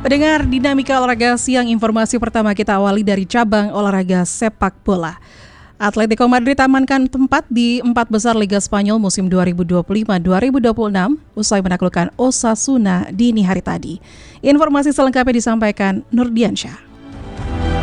Pendengar Dinamika Olahraga Siang, informasi pertama kita awali dari cabang olahraga sepak bola. Atletico Madrid amankan tempat di 4 besar Liga Spanyol musim 2025-2026 usai menaklukkan Osasuna dini hari tadi. Informasi selengkapnya disampaikan Nurdiansyah.